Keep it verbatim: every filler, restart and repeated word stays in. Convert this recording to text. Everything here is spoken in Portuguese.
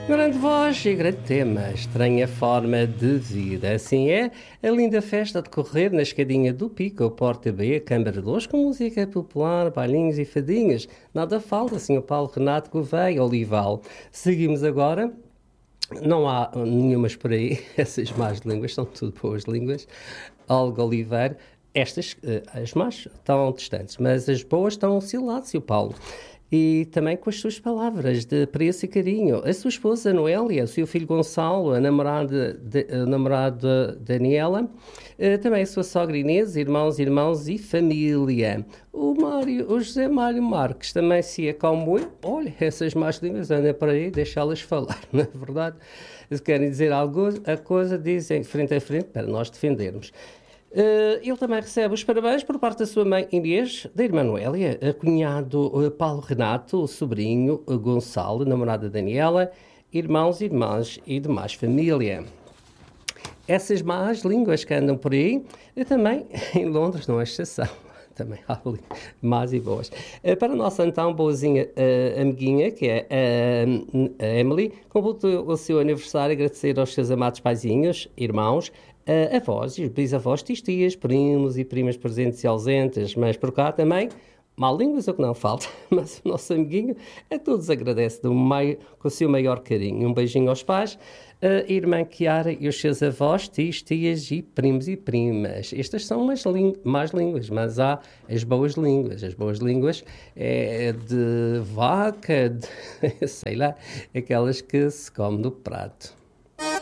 Grande voz e grande tema, estranha forma de vida. Assim é a linda festa a decorrer na escadinha do Pico, Porta B, Câmara de Luz, com música popular, bailinhos e fadinhas. Nada falta, senhor Paulo Renato Gouveia, Olival. Seguimos agora. Não há nenhumas por aí, essas más línguas, são tudo boas línguas. Olga Oliveira, estas, as más, estão distantes, mas as boas estão ao seu lado, senhor Paulo. E também com as suas palavras de apreço e carinho. A sua esposa Noélia, o seu filho Gonçalo, a namorada, de, a namorada Daniela, eh, também a sua sogra Inês, irmãos, irmãos e família. O, Mário, o José Mário Marques também se acalmou. Olha, essas más línguas andam por aí, deixá-las falar, não é verdade? Se querem dizer algo, a coisa dizem frente a frente para nós defendermos. Uh, ele também recebe os parabéns por parte da sua mãe Inês, da irmã Noélia, a cunhado uh, Paulo Renato, o sobrinho uh, Gonçalo, namorada Daniela, irmãos, irmãs e demais família. Essas más línguas que andam por aí, e também em Londres não é exceção. Também há ali más e boas. Uh, para a nossa então boazinha uh, amiguinha, que é uh, a Emily, completou o seu aniversário, agradecer aos seus amados paizinhos, irmãos, uh, avós, bisavós, tias, primos e primas presentes e ausentes, mas por cá também, mal línguas o que não falta, mas o nosso amiguinho a todos agradece do mai, com o seu maior carinho. Um beijinho aos pais, a irmã Chiara e os seus avós, tios, tias e primos e primas. Estas são as ling- más línguas, mas há as boas línguas. As boas línguas é de vaca, de, sei lá, aquelas que se come no prato.